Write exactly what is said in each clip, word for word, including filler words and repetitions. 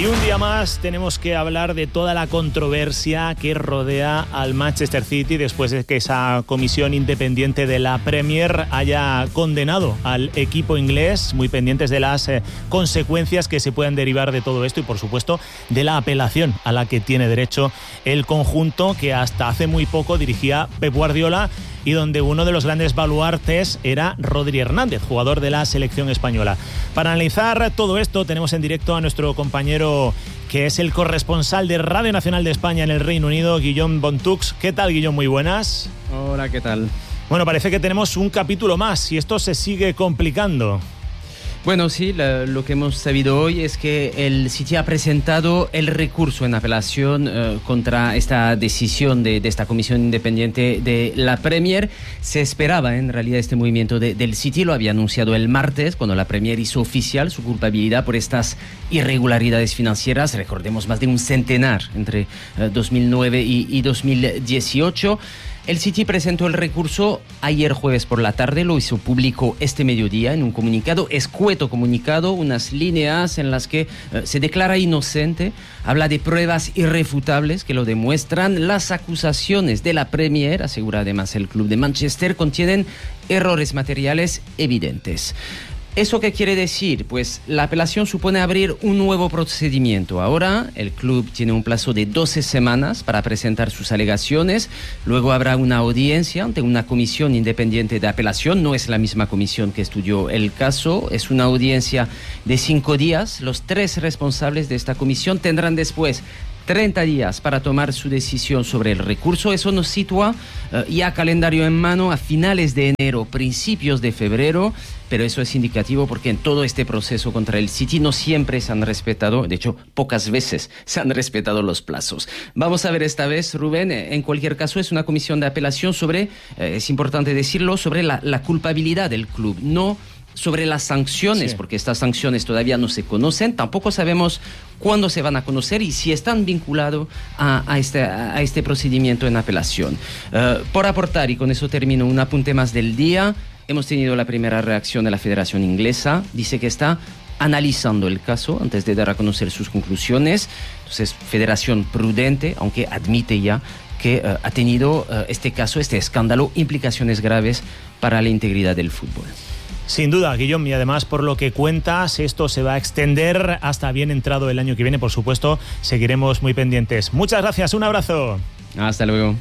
Y un día más tenemos que hablar de toda la controversia que rodea al Manchester City después de que esa comisión independiente de la Premier haya condenado al equipo inglés, muy pendientes de las eh, consecuencias que se puedan derivar de todo esto y, por supuesto, de la apelación a la que tiene derecho el conjunto que hasta hace muy poco dirigía Pep Guardiola y donde uno de los grandes baluartes era Rodri Hernández, jugador de la selección española. Para analizar todo esto tenemos en directo a nuestro compañero que es el corresponsal de Radio Nacional de España en el Reino Unido, Guillaume Bontux. ¿Qué tal, Guillaume? Muy buenas. Hola, ¿qué tal? Bueno, parece que tenemos un capítulo más y esto se sigue complicando. Bueno, sí, la, lo que hemos sabido hoy es que el City ha presentado el recurso en apelación eh, contra esta decisión de, de esta comisión independiente de la Premier. Se esperaba, en realidad, este movimiento de, del City, lo había anunciado el martes, cuando la Premier hizo oficial su culpabilidad por estas irregularidades financieras. Recordemos, más de un centenar entre eh, dos mil nueve y, y dos mil dieciocho. El City presentó el recurso ayer jueves por la tarde, lo hizo público este mediodía en un comunicado, escueto comunicado, unas líneas en las que eh, se declara inocente, habla de pruebas irrefutables que lo demuestran. Las acusaciones de la Premier, asegura además el club de Manchester, contienen errores materiales evidentes. ¿Eso qué quiere decir? Pues la apelación supone abrir un nuevo procedimiento. Ahora el club tiene un plazo de doce semanas para presentar sus alegaciones. Luego habrá una audiencia ante una comisión independiente de apelación. No es la misma comisión que estudió el caso. Es una audiencia de cinco días. Los tres responsables de esta comisión tendrán después treinta días para tomar su decisión sobre el recurso. Eso nos sitúa uh, ya calendario en mano a finales de enero, principios de febrero, pero eso es indicativo porque en todo este proceso contra el City no siempre se han respetado, de hecho pocas veces se han respetado los plazos. Vamos a ver esta vez, Rubén, en cualquier caso es una comisión de apelación sobre, eh, es importante decirlo, sobre la, la culpabilidad del club, no sobre las sanciones, sí, porque estas sanciones todavía no se conocen, tampoco sabemos cuándo se van a conocer y si están vinculados a, a, este, a este procedimiento en apelación. Uh, por aportar, y con eso termino, un apunte más del día, hemos tenido la primera reacción de la Federación Inglesa, dice que está analizando el caso antes de dar a conocer sus conclusiones. Entonces, Federación prudente, aunque admite ya que uh, ha tenido uh, este caso, este escándalo, implicaciones graves para la integridad del fútbol. Sin duda, Guillaume, y además por lo que cuentas, esto se va a extender hasta bien entrado el año que viene. Por supuesto, seguiremos muy pendientes. Muchas gracias, un abrazo. Hasta luego.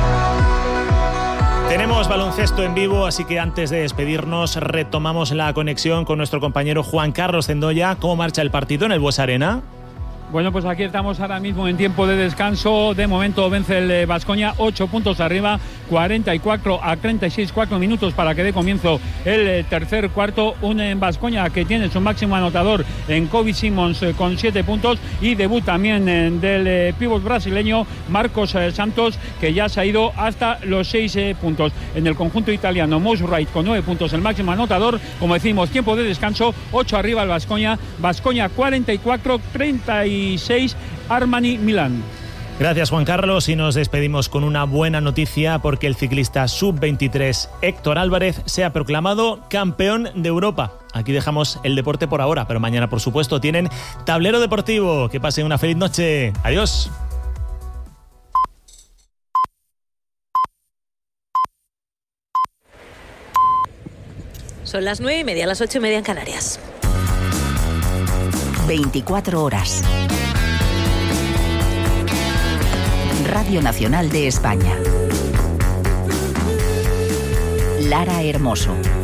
Tenemos baloncesto en vivo, así que antes de despedirnos retomamos la conexión con nuestro compañero Juan Carlos Zendoya. ¿Cómo marcha el partido en el Buesa Arena? Bueno, pues aquí estamos ahora mismo en tiempo de descanso. De momento vence el Baskonia, ocho puntos arriba, cuarenta y cuatro a treinta y seis, cuatro minutos para que dé comienzo el tercer cuarto. Un Baskonia que tiene su máximo anotador en Kobe Simons con siete puntos y debut también del pívot brasileño Marcos Santos, que ya se ha ido hasta los seis puntos. En el conjunto italiano, Mose Wright con nueve puntos, el máximo anotador. Como decimos, tiempo de descanso, ocho arriba el Baskonia. Baskonia cuarenta y cuatro, treinta y seis Armani Milán. Gracias, Juan Carlos, y nos despedimos con una buena noticia porque el ciclista sub veintitrés Héctor Álvarez se ha proclamado campeón de Europa. Aquí dejamos el deporte por ahora, pero mañana, por supuesto, tienen Tablero Deportivo. Que pasen una feliz noche. Adiós. Son las nueve y media, las ocho y media en Canarias. veinticuatro horas. Radio Nacional de España. Lara Hermoso.